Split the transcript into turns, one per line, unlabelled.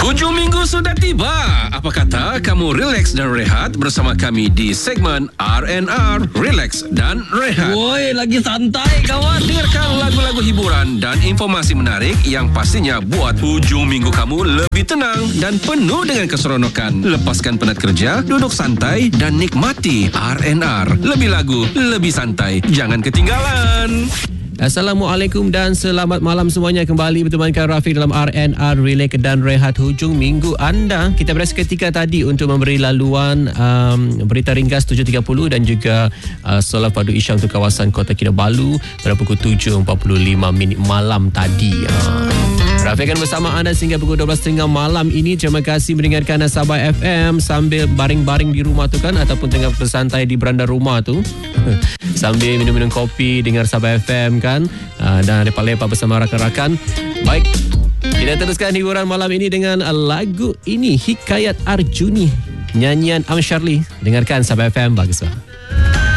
Hujung minggu sudah tiba. Apa kata kamu relax dan rehat bersama kami di segmen R&R, Relax dan Rehat.
Woi, lagi santai kawan.
Dengarkan lagu-lagu hiburan dan informasi menarik yang pastinya buat hujung minggu kamu lebih tenang dan penuh dengan keseronokan. Lepaskan penat kerja, duduk santai dan nikmati R&R. Lebih lagu, lebih santai. Jangan ketinggalan.
Assalamualaikum dan selamat malam semuanya. Kembali bertemankan Rafiq dalam R&R Relax dan Rehat hujung minggu anda. Kita beres ketika tadi untuk memberi laluan berita ringkas 7.30 dan juga solat fardu isya untuk kawasan Kota Kinabalu pada pukul 7.45 malam tadi. Rafiq akan bersama anda sehingga pukul 12.30 malam ini. Terima kasih mendengarkan Sabah FM sambil baring-baring di rumah tu kan, ataupun tengah bersantai di beranda rumah tu sambil minum-minum kopi, dengar Sabah FM kan, dan lepak-lepak bersama rakan-rakan. Baik, kita teruskan hiburan malam ini dengan lagu ini, Hikayat Arjuni, nyanyian Am Sharli. Dengarkan Sabah FM, bagus banget.